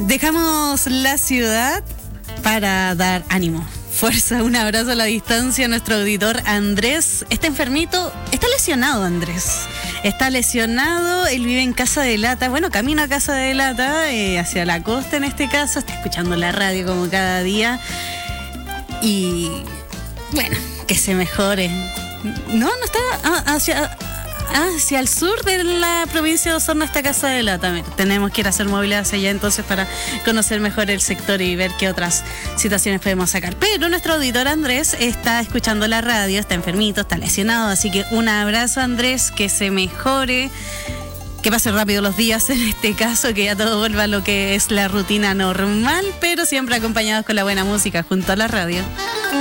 Dejamos la ciudad para dar ánimo, fuerza, un abrazo a la distancia a nuestro auditor Andrés. Está enfermito, está lesionado Andrés. Está lesionado, él vive en Casa de Lata, bueno, camino a Casa de Lata, hacia la costa en este caso, está escuchando la radio como cada día. Y bueno, que se mejore. No está hacia el sur de la provincia de Osorno, esta Casa de Lata. Tenemos que ir a hacer movilidad hacia allá entonces para conocer mejor el sector y ver qué otras situaciones podemos sacar. Pero nuestro auditor Andrés está escuchando la radio, está enfermito, está lesionado, así que un abrazo Andrés, que se mejore, que pase rápido los días en este caso, que ya todo vuelva a lo que es la rutina normal, pero siempre acompañados con la buena música junto a la radio.